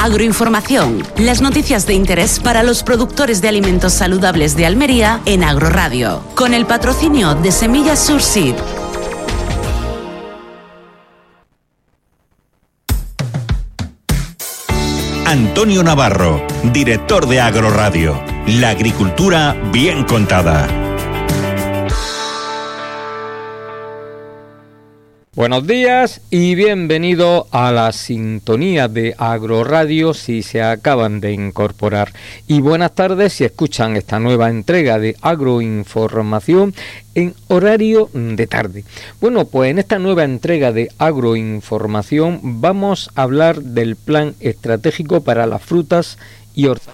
Agroinformación, las noticias de interés para los productores de alimentos saludables de Almería en Agroradio, con el patrocinio de Semillas Surseed. Antonio Navarro, director de Agroradio. La agricultura bien contada. Buenos días y bienvenido a la sintonía de Agroradio si se acaban de incorporar. Y buenas tardes si escuchan esta nueva entrega de Agroinformación en horario de tarde. Bueno, pues en esta nueva entrega de Agroinformación vamos a hablar del Plan Estratégico para las Frutas y Hortalizas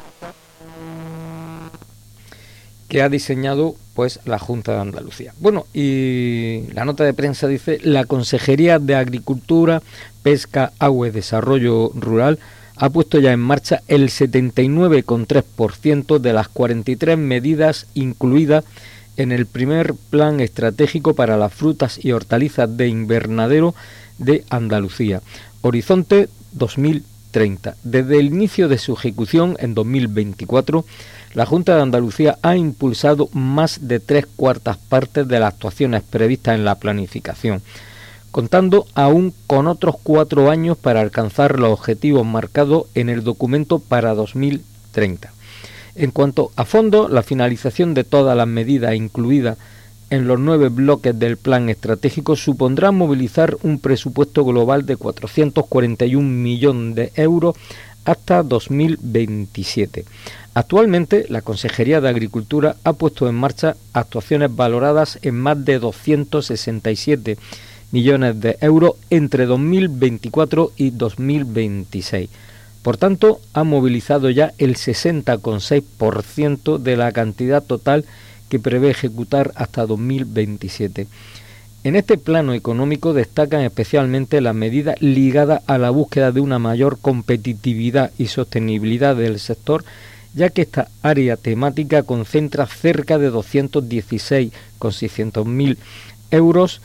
que ha diseñado pues la Junta de Andalucía. Bueno, y la nota de prensa dice: la Consejería de Agricultura, Pesca, Agua y Desarrollo Rural ha puesto ya en marcha el 79,3% de las 43 medidas incluidas en el primer Plan Estratégico para las Frutas y Hortalizas de Invernadero de Andalucía, Horizonte 2030. Desde el inicio de su ejecución en 2024, la Junta de Andalucía ha impulsado más de 3/4 partes de las actuaciones previstas en la planificación, contando aún con otros 4 años para alcanzar los objetivos marcados en el documento para 2030. En cuanto a fondo, la finalización de todas las medidas incluidas en los 9 bloques del plan estratégico supondrá movilizar un presupuesto global de 441 millones de euros hasta 2027. Actualmente, la Consejería de Agricultura ha puesto en marcha actuaciones valoradas en más de 267 millones de euros entre 2024 y 2026. Por tanto, ha movilizado ya el 60,6% de la cantidad total que prevé ejecutar hasta 2027. En este plano económico destacan especialmente las medidas ligadas a la búsqueda de una mayor competitividad y sostenibilidad del sector, ya que esta área temática concentra cerca de 216.600.000 euros,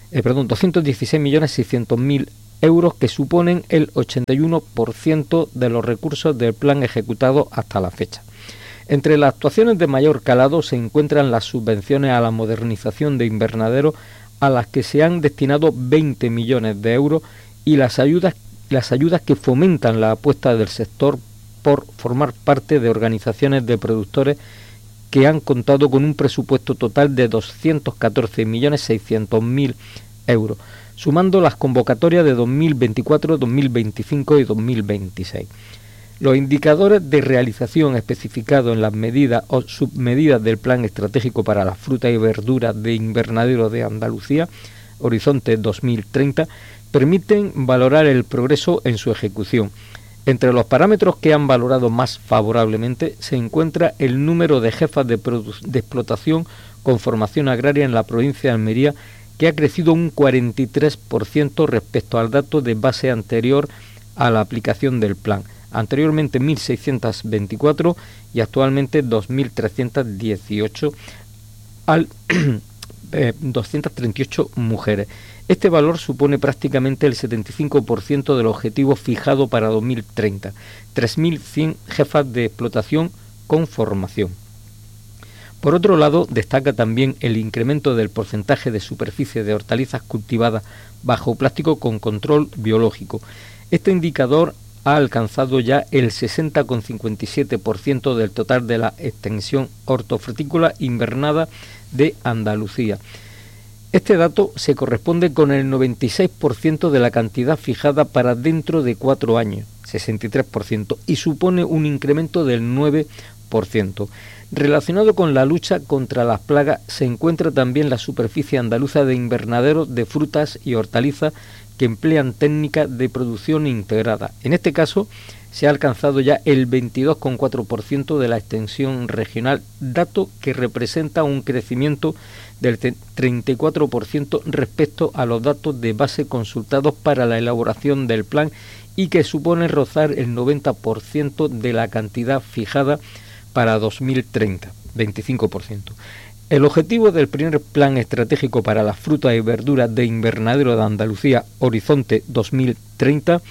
216.600.000 euros, que suponen el 81% de los recursos del plan ejecutado hasta la fecha. Entre las actuaciones de mayor calado se encuentran las subvenciones a la modernización de invernaderos, a las que se han destinado 20 millones de euros, y las ayudas que fomentan la apuesta del sector por formar parte de organizaciones de productores, que han contado con un presupuesto total de 214.600.000 euros, sumando las convocatorias de 2024, 2025 y 2026. Los indicadores de realización especificados en las medidas o submedidas del Plan Estratégico para las Frutas y Verduras de Invernadero de Andalucía, Horizonte 2030, permiten valorar el progreso en su ejecución. Entre los parámetros que han valorado más favorablemente se encuentra el número de jefas de explotación con formación agraria en la provincia de Almería, que ha crecido un 43% respecto al dato de base anterior a la aplicación del plan. Anteriormente 1.624 y actualmente 2.318 al 238 mujeres. Este valor supone prácticamente el 75% del objetivo fijado para 2030, 3.100 jefas de explotación con formación. Por otro lado, destaca también el incremento del porcentaje de superficie de hortalizas cultivadas bajo plástico con control biológico. Este indicador ha alcanzado ya el 60,57% del total de la extensión hortofrutícola invernada de Andalucía. Este dato se corresponde con el 96% de la cantidad fijada para dentro de 4 años, 63%, y supone un incremento del 9%. Relacionado con la lucha contra las plagas se encuentra también la superficie andaluza de invernaderos de frutas y hortalizas que emplean técnicas de producción integrada. En este caso se ha alcanzado ya el 22,4% de la extensión regional, dato que representa un crecimiento del 34% respecto a los datos de base consultados para la elaboración del plan y que supone rozar el 90% de la cantidad fijada para 2030, 25%. El objetivo del primer plan estratégico para las frutas y verduras de invernadero de Andalucía, Horizonte 2030,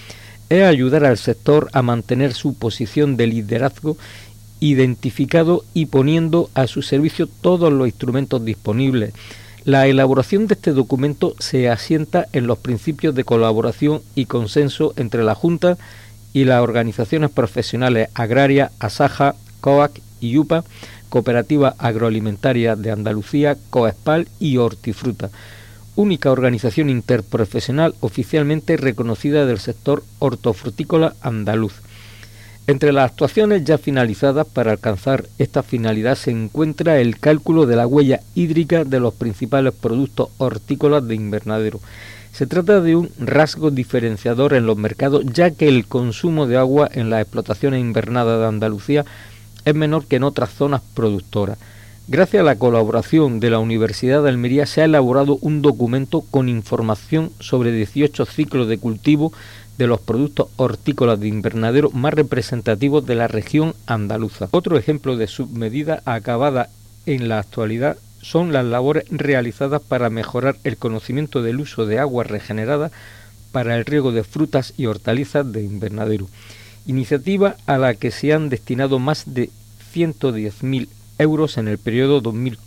es ayudar al sector a mantener su posición de liderazgo, identificado y poniendo a su servicio todos los instrumentos disponibles. La elaboración de este documento se asienta en los principios de colaboración y consenso entre la Junta y las organizaciones profesionales agrarias ASAJA, COAC y UPA, Cooperativa Agroalimentaria de Andalucía, COESPAL y Hortifruta, única organización interprofesional oficialmente reconocida del sector hortofrutícola andaluz. Entre las actuaciones ya finalizadas para alcanzar esta finalidad se encuentra el cálculo de la huella hídrica de los principales productos hortícolas de invernadero. Se trata de un rasgo diferenciador en los mercados, ya que el consumo de agua en las explotaciones invernadas de Andalucía es menor que en otras zonas productoras. Gracias a la colaboración de la Universidad de Almería se ha elaborado un documento con información sobre 18 ciclos de cultivo de los productos hortícolas de invernadero más representativos de la región andaluza. Otro ejemplo de submedida acabada en la actualidad son las labores realizadas para mejorar el conocimiento del uso de agua regenerada para el riego de frutas y hortalizas de invernadero, iniciativa a la que se han destinado más de 110.000 euros en el periodo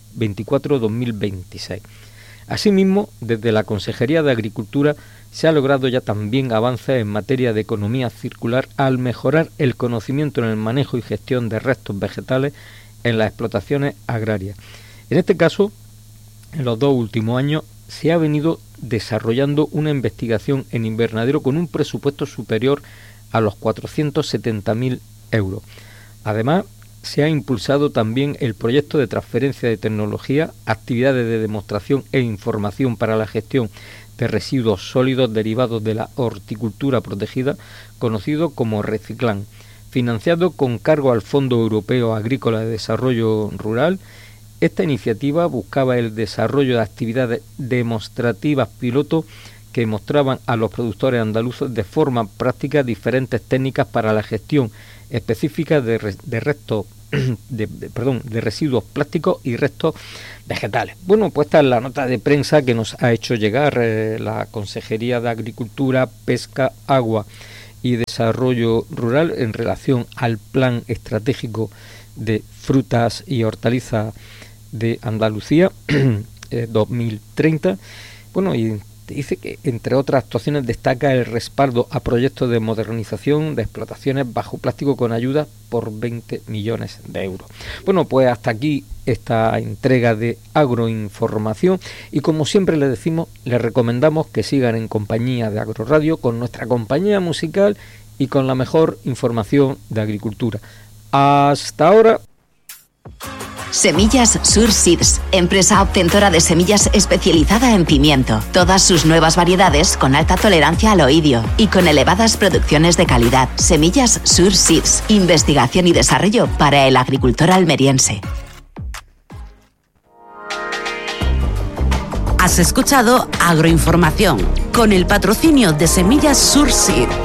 2024-2026. Asimismo, desde la Consejería de Agricultura se ha logrado ya también avances en materia de economía circular al mejorar el conocimiento en el manejo y gestión de restos vegetales en las explotaciones agrarias. En este caso, en los 2 últimos años se ha venido desarrollando una investigación en invernadero con un presupuesto superior a los 470.000 euros. Además, se ha impulsado también el proyecto de transferencia de tecnología, actividades de demostración e información para la gestión de residuos sólidos derivados de la horticultura protegida, conocido como Reciclan, financiado con cargo al Fondo Europeo Agrícola de Desarrollo Rural. Esta iniciativa buscaba el desarrollo de actividades demostrativas piloto que mostraban a los productores andaluces de forma práctica diferentes técnicas para la gestión específica de residuos plásticos y restos vegetales. Bueno, pues esta es la nota de prensa que nos ha hecho llegar la Consejería de Agricultura, Pesca, Agua y Desarrollo Rural en relación al Plan Estratégico de Frutas y Hortalizas de Andalucía 2030. Bueno, y dice que entre otras actuaciones destaca el respaldo a proyectos de modernización de explotaciones bajo plástico con ayuda por 20 millones de euros. Bueno, pues hasta aquí esta entrega de agroinformación y como siempre les decimos, les recomendamos que sigan en compañía de Agroradio con nuestra compañía musical y con la mejor información de agricultura. Hasta ahora. Semillas Sur Seeds, empresa obtentora de semillas especializada en pimiento. Todas sus nuevas variedades con alta tolerancia al oidio y con elevadas producciones de calidad. Semillas Sur Seeds, investigación y desarrollo para el agricultor almeriense. Has escuchado Agroinformación con el patrocinio de Semillas Sur Seeds.